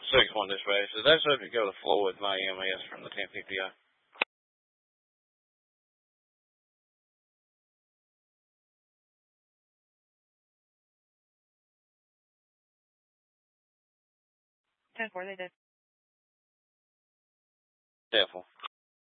6-1 dispatch. Does that subject go to Floyd, my EMS from the 1050I? Ten four, they did. Careful.